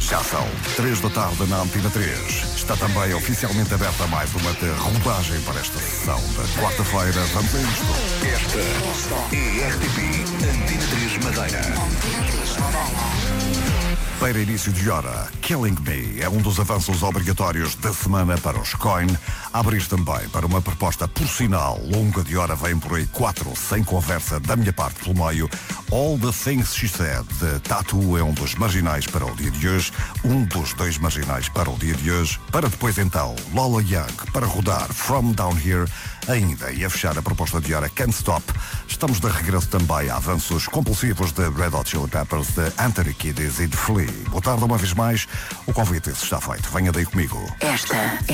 Já são 3 da tarde na Antena 3. Está também oficialmente aberta mais uma rodagem para esta sessão da quarta-feira. Vamos a isto. Esta é RTP Antena 3 Madeira. Para início de hora, Killing Me é um dos avanços obrigatórios da semana para os Coin. Abrir também para uma proposta, por sinal, longa de hora, vem por aí 4, sem conversa da minha parte pelo meio. All the Things She Said, de Tatu, é um dos marginais para o dia de hoje, um dos 2 marginais para o dia de hoje. Para depois então, Lola Young, para rodar From Down Here, ainda e a fechar a proposta de hora Can't Stop. Estamos de regresso também a avanços compulsivos de Red Hot Chili Peppers, de Anthony Kiedis e de Flea. Boa tarde uma vez mais, o convite está feito. Venha daí comigo. Esta